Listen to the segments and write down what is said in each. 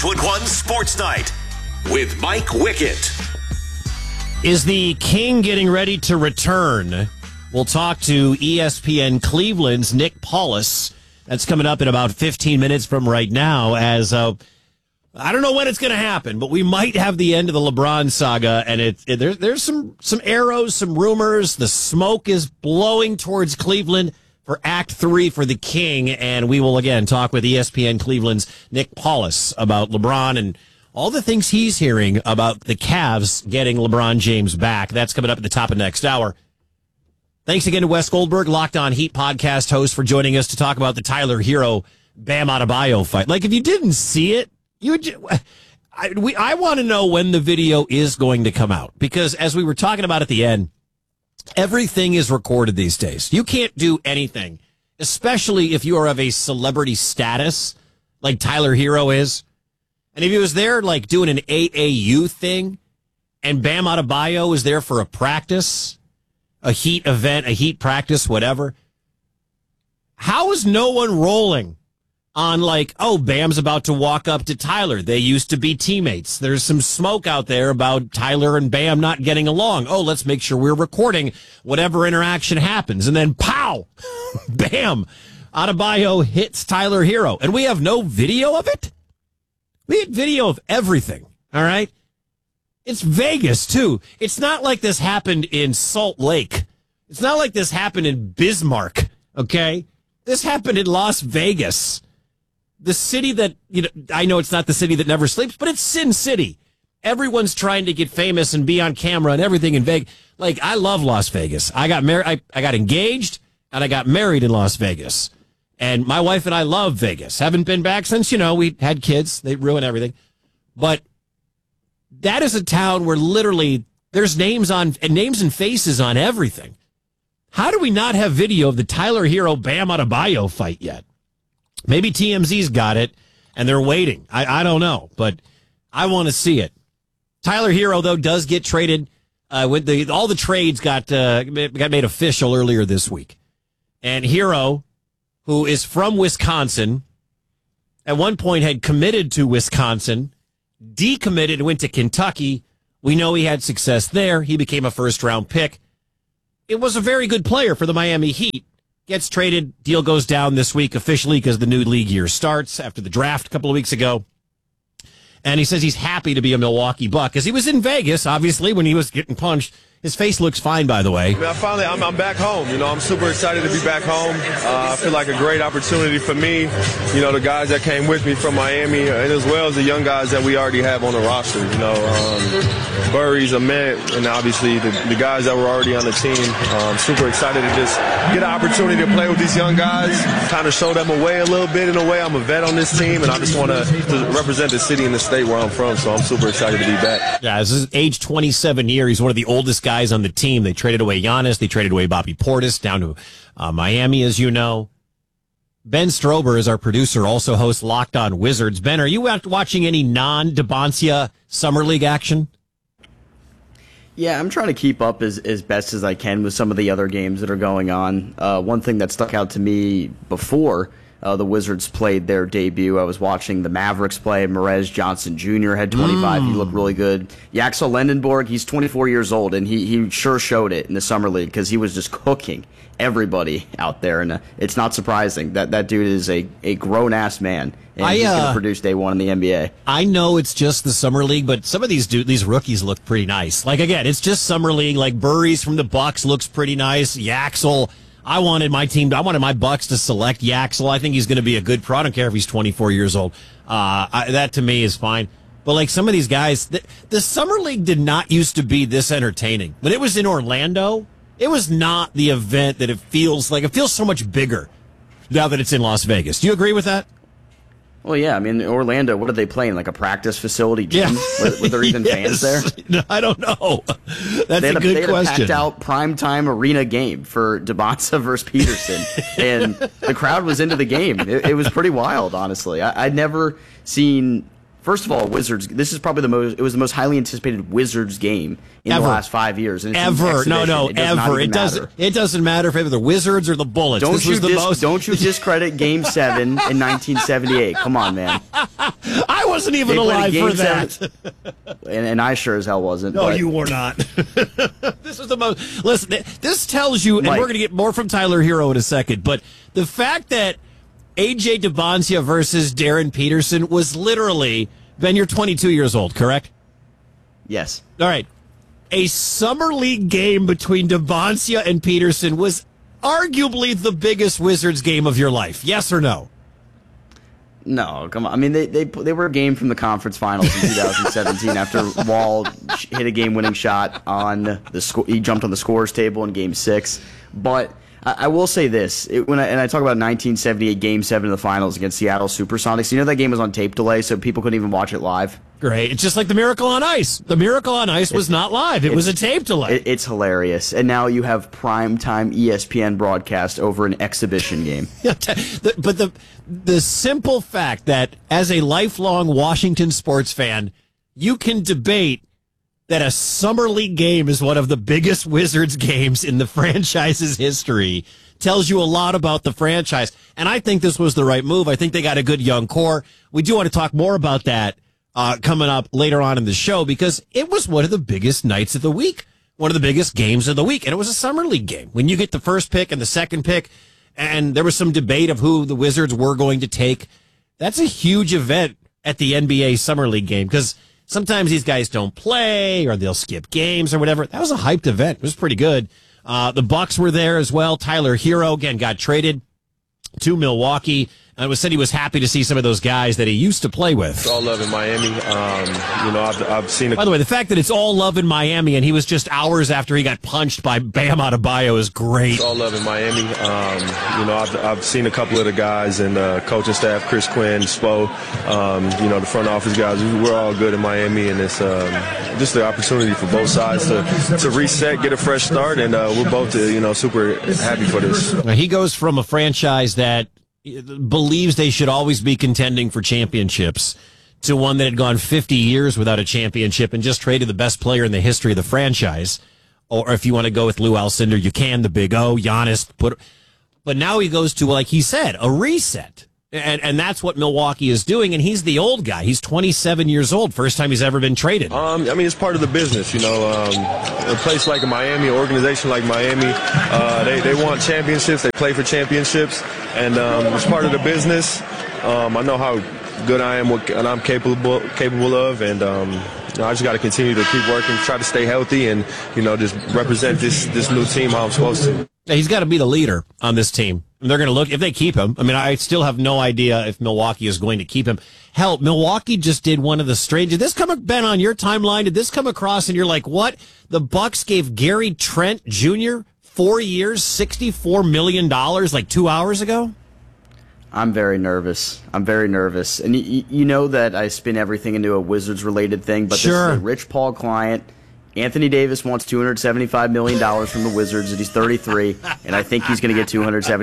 921 Sports Night with Mike Wickett. Is the King getting ready to return? We'll talk to ESPN Cleveland's Nick Paulus. That's coming up in about 15 minutes from right now. As I don't know when it's going to happen, but we might have the end of the LeBron saga. And there's some arrows, some rumors. The smoke is blowing towards Cleveland for Act 3 for the King. And we will again talk with ESPN Cleveland's Nick Paulus about LeBron and all the things he's hearing about the Cavs getting LeBron James back. That's coming up at the top of next hour. Thanks again to Wes Goldberg, Locked On Heat podcast host, for joining us to talk about the Tyler Hero Bam Adebayo fight. Like, if you didn't see it, I want to know when the video is going to come out, because as we were talking about at the end, everything is recorded these days. You can't do anything, especially if you are of a celebrity status like Tyler Hero is. And if he was there, like, doing an AAU thing, and Bam Adebayo was there for a practice, a Heat event, a Heat practice, whatever, how is no one rolling on, like, oh, Bam's about to walk up to Tyler? They used to be teammates. There's some smoke out there about Tyler and Bam not getting along. Oh, let's make sure we're recording whatever interaction happens. And then, pow, Bam, Adebayo hits Tyler Hero. And we have no video of it? We had video of everything, all right? It's Vegas, too. It's not like this happened in Salt Lake. It's not like this happened in Bismarck, okay? This happened in Las Vegas. The city that, I know it's not the city that never sleeps, but it's Sin City. Everyone's trying to get famous and be on camera and everything in Vegas. Like, I love Las Vegas. I got married, I got engaged, and I got married in Las Vegas. And my wife and I love Vegas. Haven't been back since, we had kids. They ruin everything. But that is a town where literally there's names and faces on everything. How do we not have video of the Tyler Hero Bam Adebayo fight yet? Maybe TMZ's got it and they're waiting. I don't know, but I want to see it. Tyler Hero, though, does get traded. With all the trades got made official earlier this week. And Hero, who is from Wisconsin, at one point had committed to Wisconsin, decommitted and went to Kentucky. We know he had success there. He became a first-round pick. It was a very good player for the Miami Heat. Gets traded. Deal goes down this week officially because the new league year starts after the draft a couple of weeks ago. And he says he's happy to be a Milwaukee Buck because he was in Vegas, obviously, when he was getting punched. His face looks fine, by the way. I'm back home. I'm super excited to be back home. I feel like a great opportunity for me. The guys that came with me from Miami, and as well as the young guys that we already have on the roster. Burries, Ahmed, and obviously the guys that were already on the team. Super excited to just get an opportunity to play with these young guys, kind of show them a way a little bit. In a way, I'm a vet on this team, and I just want to represent the city and the state where I'm from. So I'm super excited to be back. Yeah, this is age 27 year. He's one of the oldest guys on the team. They traded away Giannis. They traded away Bobby Portis down to Miami, as you know. Ben Strober is our producer, also hosts Locked On Wizards. Ben, are you watching any non-Deboncia Summer League action? Yeah, I'm trying to keep up as best as I can with some of the other games that are going on. One thing that stuck out to me before the Wizards played their debut, I was watching the Mavericks play. Merez Johnson Jr. had 25. He looked really good. Yaxel Lendenborg, he's 24 years old, and he sure showed it in the Summer League because he was just cooking everybody out there. And it's not surprising that dude is a grown-ass man, and he's going to produce day one in the NBA. I know it's just the Summer League, but some of these rookies look pretty nice. Like, again, it's just Summer League. Like, Burries from the Bucks looks pretty nice. Yaxel, I wanted my Bucks to select Yaxel. I think he's going to be a good pro. I don't care if he's 24 years old. That to me is fine. But like some of these guys, the Summer League did not used to be this entertaining. When it was in Orlando, it was not the event that it feels like. It feels so much bigger now that it's in Las Vegas. Do you agree with that? Well, yeah. I mean, Orlando, what are they playing? Like a practice facility gym? Yeah. Were there even fans there? No, I don't know. That's a good question. They had a packed-out primetime arena game for Deboncia versus Peterson, and the crowd was into the game. It was pretty wild, honestly. I'd never seen First of all, Wizards. This is probably it was the most highly anticipated Wizards game in Ever. the last 5 years. And it's Ever. No, It does ever. It It doesn't matter if the Wizards or the Bullets. Don't you discredit Game 7 in 1978. Come on, man. I wasn't even alive for that. And I sure as hell wasn't. No, you were not. This was the most. Listen, this tells you, and Mike, we're going to get more from Tyler Hero in a second, but the fact that A.J. Deboncia versus Darren Peterson was literally, Ben, you're 22 years old, correct? Yes. All right. A summer league game between Deboncia and Peterson was arguably the biggest Wizards game of your life. Yes or no? No, come on. I mean, they were a game from the conference finals in 2017 after Wall hit a game-winning shot on the he jumped on the scorers table in Game 6. But I will say this, when I talk about 1978 Game 7 of the finals against Seattle Supersonics, you know that game was on tape delay, so people couldn't even watch it live? Great. It's just like the Miracle on Ice. The Miracle on Ice was not live. It was a tape delay. It's hilarious. And now you have primetime ESPN broadcast over an exhibition game. But the simple fact that as a lifelong Washington sports fan, you can debate that a summer league game is one of the biggest Wizards games in the franchise's history tells you a lot about the franchise. And I think this was the right move. I think they got a good young core. We do want to talk more about that coming up later on in the show because it was one of the biggest nights of the week, one of the biggest games of the week. And it was a summer league game. When you get the first pick and the second pick, and there was some debate of who the Wizards were going to take, that's a huge event at the NBA Summer League game because sometimes these guys don't play or they'll skip games or whatever. That was a hyped event. It was pretty good. The Bucks were there as well. Tyler Hero, again, got traded to Milwaukee. And it was said he was happy to see some of those guys that he used to play with. It's all love in Miami. I've seen. By the way, the fact that it's all love in Miami and he was just hours after he got punched by Bam Adebayo is great. It's all love in Miami. I've seen a couple of the guys and coaching staff, Chris Quinn, Spo. The front office guys. We're all good in Miami, and it's just the opportunity for both sides to reset, get a fresh start, and we're both super happy for this. Now, he goes from a franchise that believes they should always be contending for championships to one that had gone 50 years without a championship and just traded the best player in the history of the franchise. Or if you want to go with Lou Alcindor, you can, the Big O, Giannis. But now he goes to, like he said, a reset. And that's what Milwaukee is doing, and he's the old guy. He's 27 years old, first time he's ever been traded. It's part of the business, a place like Miami, an organization like Miami, they want championships, they play for championships, and it's part of the business. I know how good I am, what I'm capable of, and I just got to continue to keep working, try to stay healthy, and just represent this new team how I'm supposed to. He's got to be the leader on this team. They're going to look, if they keep him. I mean, I still have no idea if Milwaukee is going to keep him. Hell, Milwaukee just did one of the strange. Did this come, Ben, on your timeline? Did this come across and you're like, what? The Bucks gave Gary Trent Jr. 4 years, $64 million like 2 hours ago? I'm very nervous. And you know that I spin everything into a Wizards-related thing, but sure. This is a Rich Paul client. Anthony Davis wants $275 million from the Wizards, and he's 33, and I think he's going to get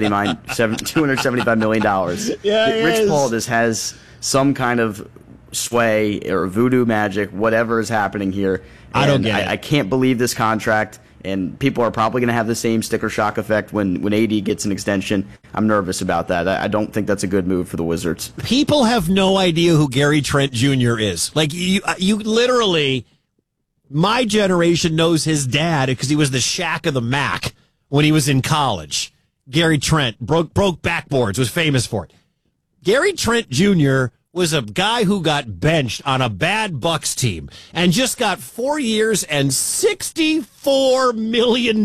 $275 million. Yeah, Rich Paul just has some kind of sway or voodoo magic, whatever is happening here. I don't get it. I can't believe this contract, and people are probably going to have the same sticker shock effect when AD gets an extension. I'm nervous about that. I don't think that's a good move for the Wizards. People have no idea who Gary Trent Jr. is. Like, you literally... My generation knows his dad because he was the Shaq of the Mac when he was in college. Gary Trent broke backboards, was famous for it. Gary Trent Jr. was a guy who got benched on a bad Bucks team and just got 4 years and $64 million.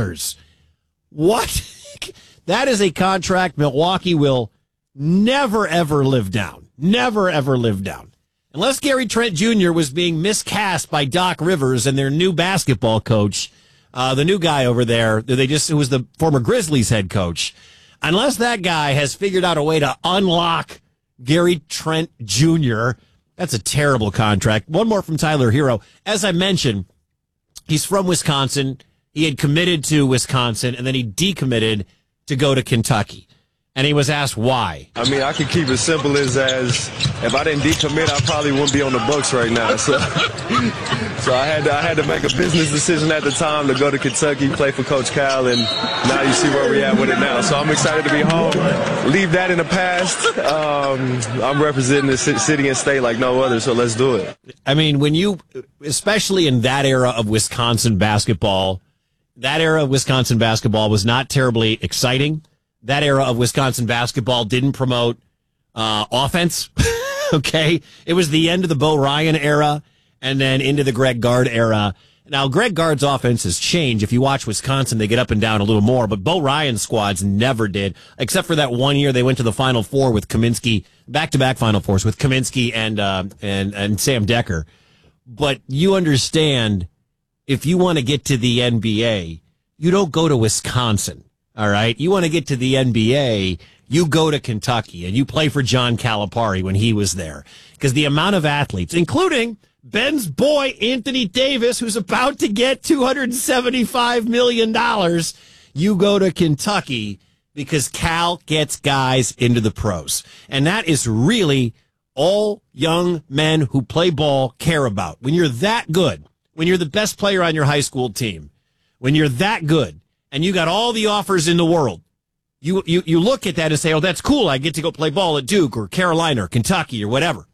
What? That is a contract Milwaukee will never, ever live down. Never, ever live down. Unless Gary Trent Jr. was being miscast by Doc Rivers and their new basketball coach, the new guy over there, who was the former Grizzlies head coach. Unless that guy has figured out a way to unlock Gary Trent Jr., that's a terrible contract. One more from Tyler Hero. As I mentioned, he's from Wisconsin. He had committed to Wisconsin, and then he decommitted to go to Kentucky. And he was asked why. I mean, I could keep it simple as if I didn't decommit, I probably wouldn't be on the books right now. So I had to make a business decision at the time to go to Kentucky, play for Coach Cal, and now you see where we're at with it now. So I'm excited to be home, leave that in the past. I'm representing the city and state like no other, so let's do it. I mean, especially in that era of Wisconsin basketball was not terribly exciting. That era of Wisconsin basketball didn't promote offense, okay? It was the end of the Bo Ryan era and then into the Greg Gard era. Now, Greg Gard's offense has changed. If you watch Wisconsin, they get up and down a little more, but Bo Ryan's squads never did, except for that one year they went to the Final Four with Kaminsky, back-to-back Final Fours with Kaminsky and Sam Decker. But you understand, if you want to get to the NBA, you don't go to Wisconsin. All right. You want to get to the NBA, you go to Kentucky and you play for John Calipari when he was there. Because the amount of athletes, including Ben's boy, Anthony Davis, who's about to get $275 million, you go to Kentucky because Cal gets guys into the pros. And that is really all young men who play ball care about. When you're that good, when you're the best player on your high school team, when you're that good, and you got all the offers in the world, you look at that and say, oh, that's cool. I get to go play ball at Duke or Carolina or Kentucky or whatever.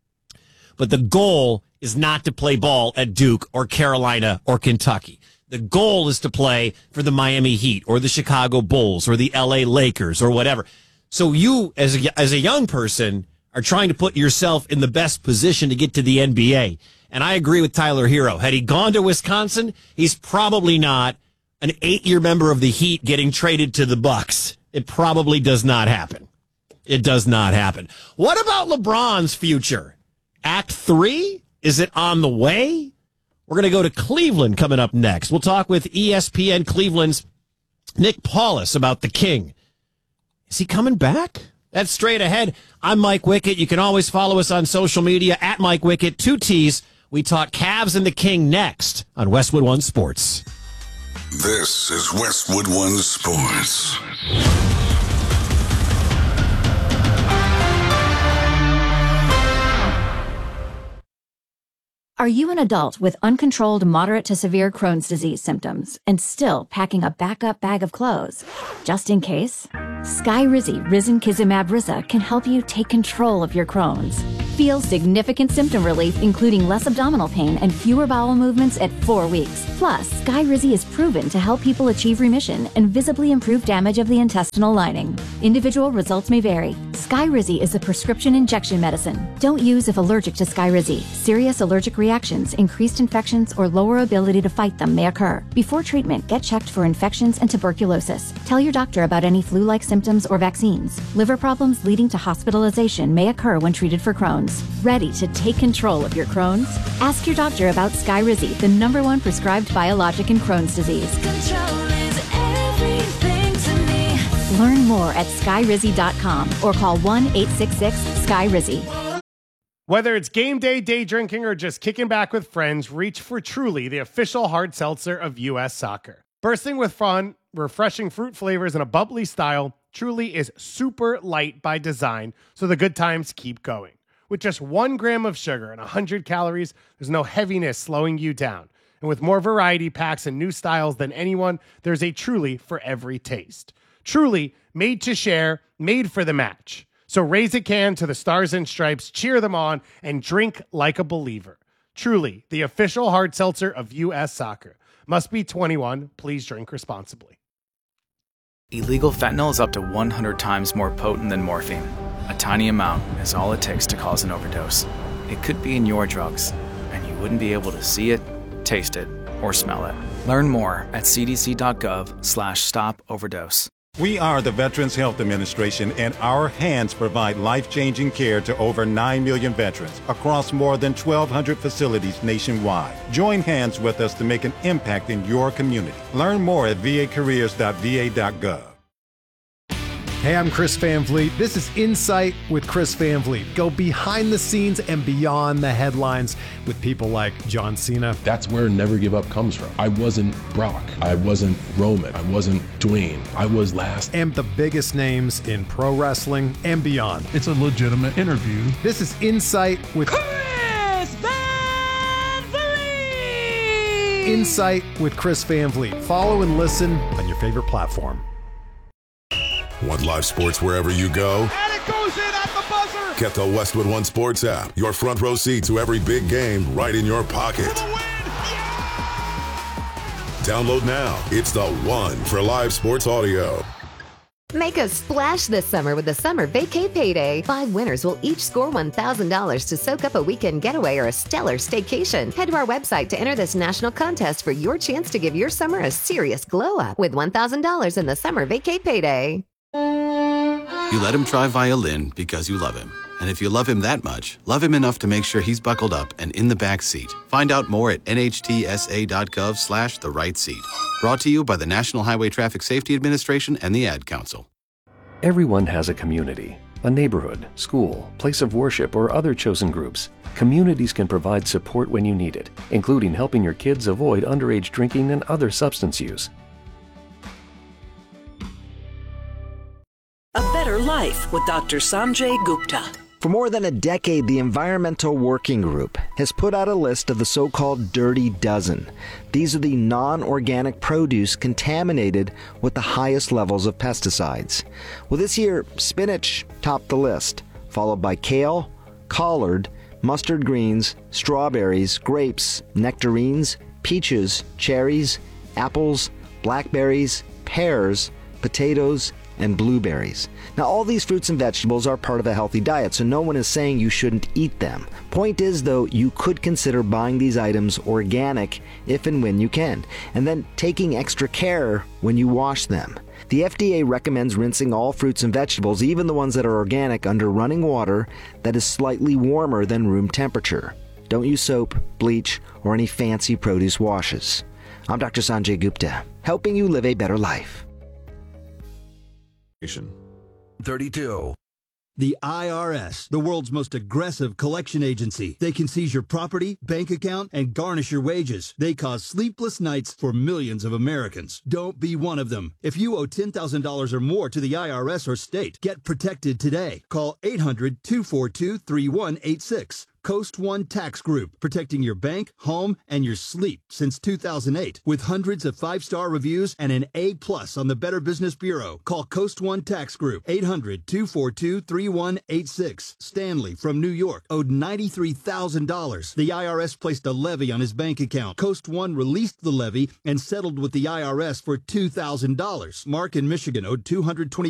But the goal is not to play ball at Duke or Carolina or Kentucky. The goal is to play for the Miami Heat or the Chicago Bulls or the LA Lakers or whatever. So you, as a young person, are trying to put yourself in the best position to get to the NBA. And I agree with Tyler Hero. Had he gone to Wisconsin, he's probably not an 8-year member of the Heat getting traded to the Bucks. It probably does not happen. It does not happen. What about LeBron's future? Act 3? Is it on the way? We're going to go to Cleveland coming up next. We'll talk with ESPN Cleveland's Nick Paulus about the King. Is he coming back? That's straight ahead. I'm Mike Wickett. You can always follow us on social media at Mike Wickett, 2 T's. We talk Cavs and the King next on Westwood One Sports. This is Westwood One Sports. Are you an adult with uncontrolled moderate to severe Crohn's disease symptoms and still packing a backup bag of clothes? Just in case? Skyrizi Risankizumab Riza can help you take control of your Crohn's. Feel significant symptom relief, including less abdominal pain and fewer bowel movements at 4 weeks. Plus, Skyrizi is proven to help people achieve remission and visibly improve damage of the intestinal lining. Individual results may vary. Skyrizi is a prescription injection medicine. Don't use if allergic to Skyrizi. Serious allergic reactions, increased infections, or lower ability to fight them may occur. Before treatment, get checked for infections and tuberculosis. Tell your doctor about any flu-like symptoms or vaccines. Liver problems leading to hospitalization may occur when treated for Crohn's. Ready to take control of your Crohn's? Ask your doctor about Skyrizi, the #1 prescribed biologic in Crohn's disease. Control is everything to me. Learn more at skyrizi.com or call 1-866-SKYRIZI. Whether it's game day, day drinking, or just kicking back with friends, reach for Truly, the official hard seltzer of U.S. Soccer. Bursting with fun, refreshing fruit flavors, and a bubbly style, Truly is super light by design, so the good times keep going. With just 1 gram of sugar and 100 calories, there's no heaviness slowing you down. And with more variety packs and new styles than anyone, there's a Truly for every taste. Truly, made to share, made for the match. So raise a can to the Stars and Stripes, cheer them on, and drink like a believer. Truly, the official hard seltzer of U.S. Soccer. Must be 21. Please drink responsibly. Illegal fentanyl is up to 100 times more potent than morphine. A tiny amount is all it takes to cause an overdose. It could be in your drugs, and you wouldn't be able to see it, taste it, or smell it. Learn more at cdc.gov/stop-overdose. We are the Veterans Health Administration, and our hands provide life-changing care to over 9 million veterans across more than 1,200 facilities nationwide. Join hands with us to make an impact in your community. Learn more at vacareers.va.gov. Hey, I'm Chris Van Vliet. This is Insight with Chris Van Vliet. Go behind the scenes and beyond the headlines with people like John Cena. That's where Never Give Up comes from. I wasn't Brock. I wasn't Roman. I wasn't Dwayne. I was last. And the biggest names in pro wrestling and beyond. It's a legitimate interview. This is Insight with Chris Van Vliet! Insight with Chris Van Vliet. Follow and listen on your favorite platform. Want live sports wherever you go? And it goes in at the buzzer! Get the Westwood One Sports app. Your front row seat to every big game right in your pocket. For the win! Download now. It's the one for live sports audio. Make a splash this summer with the Summer Vacay Payday. 5 winners will each score $1,000 to soak up a weekend getaway or a stellar staycation. Head to our website to enter this national contest for your chance to give your summer a serious glow up with $1,000 in the Summer Vacay Payday. You let him try violin because you love him. And if you love him that much, love him enough to make sure he's buckled up and in the back seat. Find out more at nhtsa.gov/the right seat. Brought to you by the National Highway Traffic Safety Administration and the Ad Council. Everyone has a community, a neighborhood, school, place of worship, or other chosen groups. Communities can provide support when you need it, including helping your kids avoid underage drinking and other substance use. A Better Life with Dr. Sanjay Gupta. For more than a decade, the Environmental Working Group has put out a list of the so-called Dirty Dozen. These are the non-organic produce contaminated with the highest levels of pesticides. Well, this year, spinach topped the list, followed by kale, collard, mustard greens, strawberries, grapes, nectarines, peaches, cherries, apples, blackberries, pears, potatoes, and blueberries. Now, all these fruits and vegetables are part of a healthy diet, so no one is saying you shouldn't eat them. Point is, though, you could consider buying these items organic if and when you can, and then taking extra care when you wash them. The FDA recommends rinsing all fruits and vegetables, even the ones that are organic, under running water that is slightly warmer than room temperature. Don't use soap, bleach, or any fancy produce washes. I'm Dr. Sanjay Gupta, helping you live a better life. 32. The IRS, the world's most aggressive collection agency. They can seize your property, bank account, and garnish your wages. They cause sleepless nights for millions of Americans. Don't be one of them. If you owe $10,000 or more to the IRS or state, get protected today. Call 800-242-3186. Coast One Tax Group, protecting your bank, home, and your sleep since 2008. With hundreds of 5-star reviews and an A+ on the Better Business Bureau. Call Coast One Tax Group, 800-242-3186. Stanley from New York owed $93,000. The IRS placed a levy on his bank account. Coast One released the levy and settled with the IRS for $2,000. Mark in Michigan owed $220